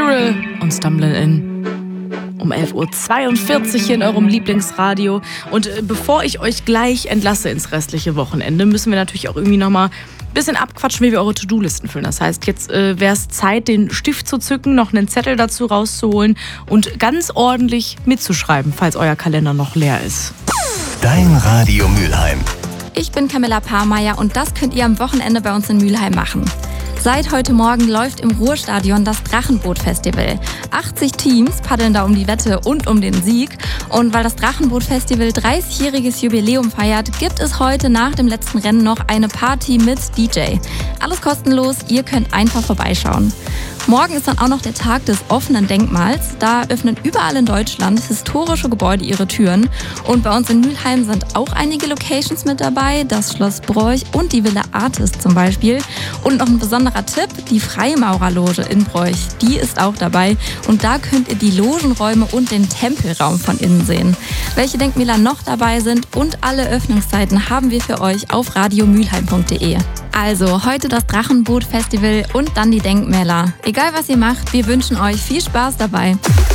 Cyril und Stumbling In. Um 11.42 Uhr hier in eurem Lieblingsradio. Und bevor ich euch gleich entlasse ins restliche Wochenende, müssen wir natürlich auch irgendwie nochmal ein bisschen abquatschen, wie wir eure To-Do-Listen füllen. Das heißt, jetzt wäre es Zeit, den Stift zu zücken, noch einen Zettel dazu rauszuholen und ganz ordentlich mitzuschreiben, falls euer Kalender noch leer ist. Dein Radio Mülheim. Ich bin Camilla Pahrmeier und das könnt ihr am Wochenende bei uns in Mülheim machen. Seit heute Morgen läuft im Ruhrstadion das Drachenboot-Festival. 80 Teams paddeln da um die Wette und um den Sieg. Und weil das Drachenboot-Festival 30-jähriges Jubiläum feiert, gibt es heute nach dem letzten Rennen noch eine Party mit DJ. Alles kostenlos, ihr könnt einfach vorbeischauen. Morgen ist dann auch noch der Tag des offenen Denkmals. Da öffnen überall in Deutschland historische Gebäude ihre Türen. Und bei uns in Mülheim sind auch einige Locations mit dabei. Das Schloss Broich und die Villa Artist zum Beispiel. Und noch ein besonderer Tipp, die Freimaurerloge in Broich, die ist auch dabei. Und da könnt ihr die Logenräume und den Tempelraum von innen sehen. Welche Denkmäler noch dabei sind und alle Öffnungszeiten haben wir für euch auf radiomülheim.de. Also heute das Drachenboot-Festival und dann die Denkmäler. Egal was ihr macht, wir wünschen euch viel Spaß dabei.